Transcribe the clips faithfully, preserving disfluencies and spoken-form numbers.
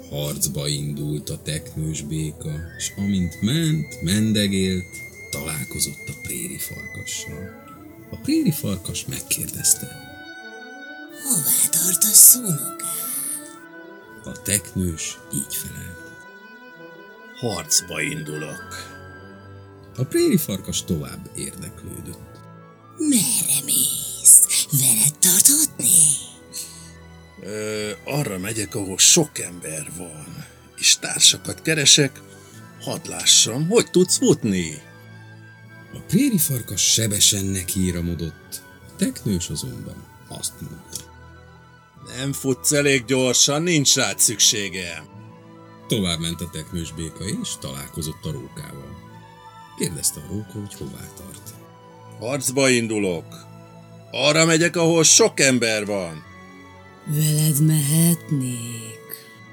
Harcba indult a teknős béka, s amint ment, mendegélt, találkozott a préri farkassal. A préri farkas megkérdezte: hová tartasz, szónokám? A teknős így felelt: harcba indulok. A préri farkas tovább érdeklődött. Merre mész? Veled tarthatni? Ö, arra megyek, ahol sok ember van, és társakat keresek, hadd lássam, hogy tudsz futni. A préri farkas sebesen nekiíramodott, a teknős azonban azt mondta: nem futsz elég gyorsan, nincs rád szükségem. Tovább ment a teknős béka, és találkozott a rókával. Kérdezte a róka, hogy hová tart. Harcba indulok. Arra megyek, ahol sok ember van. Veled mehetnék.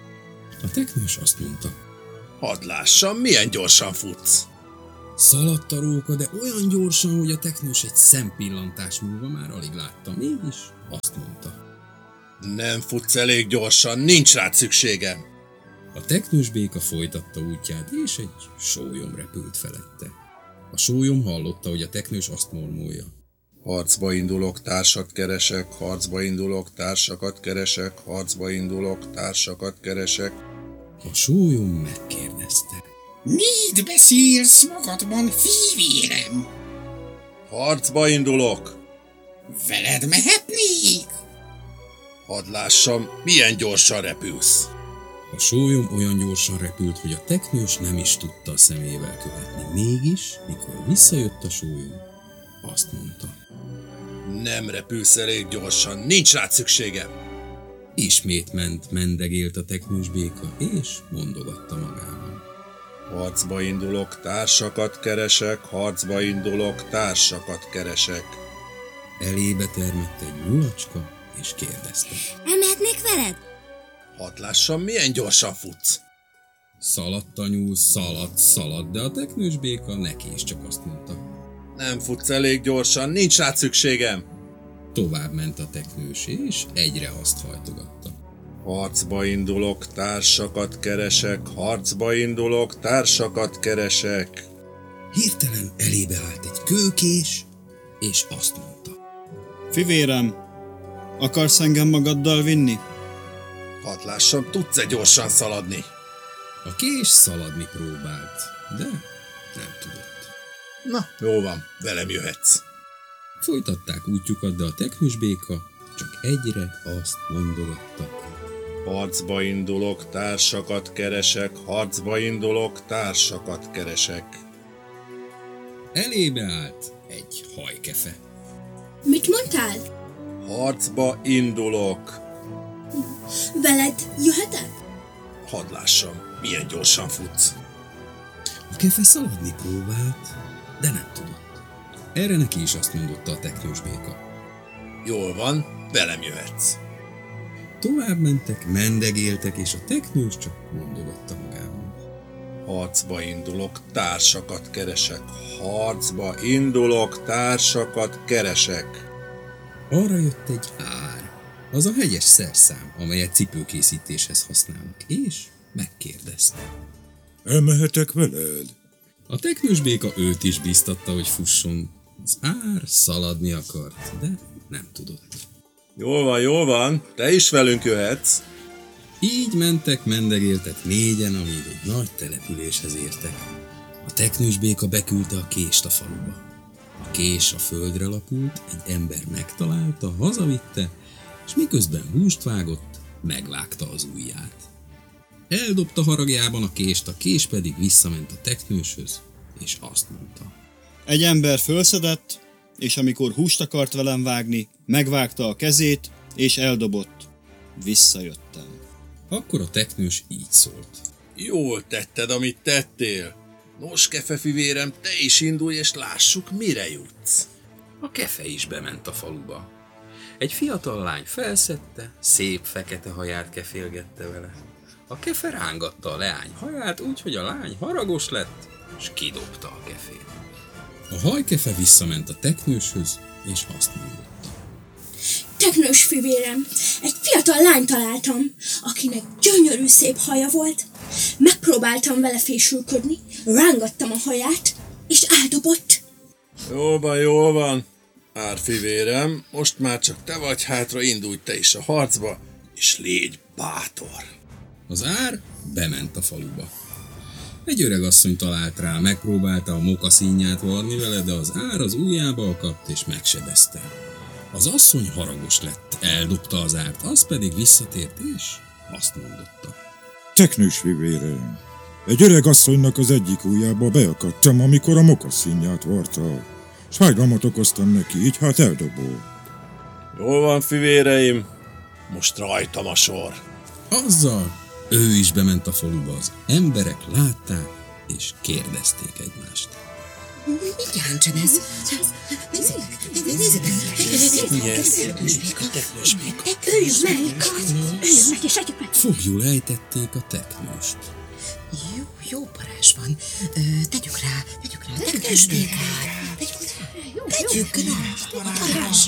A teknős azt mondta: hadd lássam, milyen gyorsan futsz. Szaladt a róka, de olyan gyorsan, hogy a teknős egy szempillantás múlva már alig látta. Mégis azt mondta: nem futsz elég gyorsan, nincs rád szükségem. A teknős béka folytatta útját, és egy sólyom repült felette. A sólyom hallotta, hogy a teknős azt mormolja: harcba indulok, társat keresek, harcba indulok, társakat keresek, harcba indulok, társakat keresek. A sólyom megkérdezte: mit beszélsz magadban, fivérem? Harcba indulok. Veled mehetnék? Hadd lássam, milyen gyorsan repülsz. A sólyom olyan gyorsan repült, hogy a teknős nem is tudta a szemével követni. Mégis, mikor visszajött a sólyom, azt mondta: nem repülsz elég gyorsan, nincs rád szükségem. Ismét ment, mendegélt a teknős béka, és mondogatta magában: harcba indulok, társakat keresek, harcba indulok, társakat keresek. Elébe termett egy nyulacska, és kérdezte: emetnék veled? Hadd lássam, milyen gyorsan futsz. Szaladt a nyúl, szaladt, szaladt, de a teknős béka neki is csak azt mondta: nem futsz elég gyorsan, nincs rád szükségem. Tovább ment a teknős, és egyre azt hajtogatta: harcba indulok, társakat keresek, harcba indulok, társakat keresek. Hirtelen elébe állt egy kőkés, és azt mondta: fivérem, akarsz engem magaddal vinni? Hadd lássam, tudsz-e gyorsan szaladni? A kés szaladni próbált, de nem tudott. Na, jó van, velem jöhetsz. Folytatták útjukat, de a teknős béka csak egyre azt mondogatta: harcba indulok, társakat keresek, harcba indulok, társakat keresek. Elébe állt egy hajkefe. Mit mondtál? Harcba indulok. Veled jöhetek? Hadd lássam, milyen gyorsan futsz. A kefe szaladni próbált, de nem tudott. Erre neki is azt mondotta a teknős béka: jól van, velem jöhetsz. Tovább mentek, mendegéltek, és a teknős csak mondogatta magában: harcba indulok, társakat keresek, harcba indulok, társakat keresek. Arra jött egy ár, az a hegyes szerszám, amelyet cipőkészítéshez használnak, és megkérdezte: elmehetek veled? A teknős béka őt is bíztatta, hogy fusson. Az ár szaladni akart, de nem tudott. Jól van, jól van, te is velünk jöhetsz. Így mentek, mendegéltek négyen, amíg egy nagy településhez értek. A teknős béka beküldte a kést a faluba. A kés a földre lapult, egy ember megtalálta, hazavitte, és miközben húst vágott, megvágta az ujját. Eldobta haragjában a kést, a kés pedig visszament a teknőshöz, és azt mondta: egy ember fölszedett, és amikor húst akart velem vágni, megvágta a kezét, és eldobott. Visszajöttem. Akkor a teknős így szólt: jól tetted, amit tettél. Nos, kefefivérem, te is indulj, és lássuk, mire jutsz. A kefe is bement a faluba. Egy fiatal lány felszedte, szép fekete haját kefélgette vele. A kefe rángatta a leány haját úgy, hogy a lány haragos lett, és kidobta a kefét. A hajkefe visszament a teknőshöz, és azt mondotta: Teknős fivérem, egy fiatal lányt találtam, akinek gyönyörű szép haja volt. Megpróbáltam vele fésülködni, rángattam a haját, és eldobott. Jól van, jól van. Árfivérem, most már csak te vagy hátra, indulj te is a harcba, és légy bátor. Az ár bement a faluba. Egy öreg asszony talált rá, megpróbálta a mokaszínját varni vele, de az ár az ujjába akadt és megsebezte. Az asszony haragos lett, eldobta az árt, az pedig visszatért és azt mondotta. Teknős fivérem, egy öreg asszonynak az egyik ujjába beakadtam, amikor a mokaszínját varta. S fájdalmat okoztam neki, így hát eldobó. Jól van, fivéreim, most rajtam a sor. Azzal ő is bement a faluba, az emberek látták és kérdezték egymást. Mit jáncsen ez? Nézzétek! Üljünk meg! Üljünk meg és együk meg! Fogjul ejtették a teknőst. Jó, jó parázs van. Ö, tegyük rá, tegyük rá, tegyük rá, tegyük rá, parázs.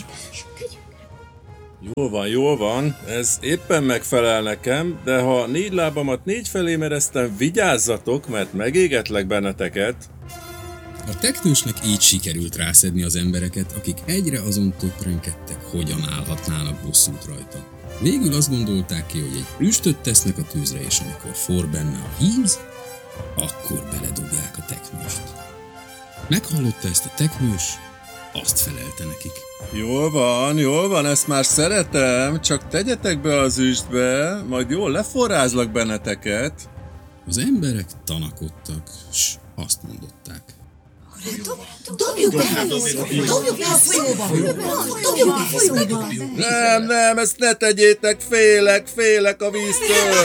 Jól van, jól van, ez éppen megfelel nekem, de ha négy lábamat négy felé mereztem, vigyázzatok, mert megégetlek benneteket. A teknősnek így sikerült rászedni az embereket, akik egyre azon töprengkedtek, hogyan állhatnának bosszút rajta. Végül azt gondolták ki, hogy egy üstöt tesznek a tűzre, és amikor forr benne a víz, akkor beledobják a teknőst. Meghallotta ezt a teknős, azt felelte nekik. Jól van, jól van, ezt már szeretem, csak tegyetek be az üstbe, majd jól leforrázlak benneteket. Az emberek tanakodtak, s azt mondották. Dobjuk be! Dobjuk be a folyóba! Dobjuk be a folyóba! Nem, nem, ezt ne tegyétek, félek, félek a víztől.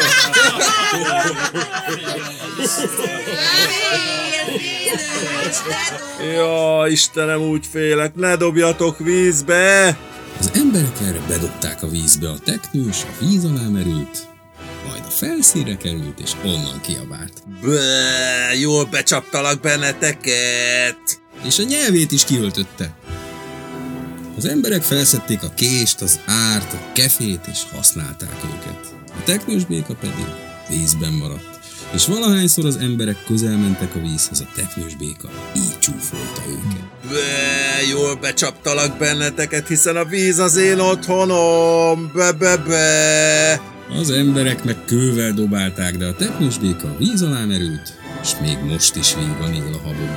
Ja, Istenem, úgy félek, ne dobjatok vízbe! Az emberek erre bedobták a vízbe, a teknős a víz alá merült, majd a felszínre került, és onnan kiabált. Böööö, jól becsaptalak benneteket! És a nyelvét is kiöltötte. Az emberek felszedték a kést, az árt, a kefét, és használták őket. A teknős béka pedig vízben maradt. És valahányszor az emberek közel mentek a vízhez, a teknős béka így csúfolta őket. Be, jól becsaptalak benneteket, hiszen a víz az én otthonom! Be, be, be. Az emberek meg kővel dobálták, de a teknős béka a víz alá merült, és még most is vígan él a habokban.